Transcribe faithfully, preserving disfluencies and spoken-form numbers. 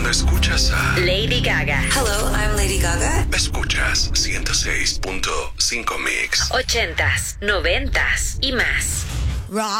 Cuando escuchas a Lady Gaga. Hello, I'm Lady Gaga. Escuchas ciento seis punto cinco Mix. Ochentas, noventas y más. Rock.